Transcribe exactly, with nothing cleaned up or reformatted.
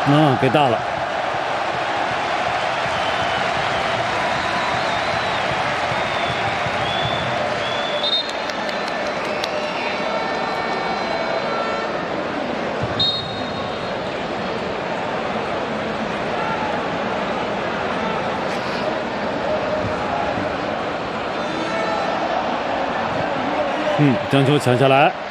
嗯，给大了。嗯，将球抢下来。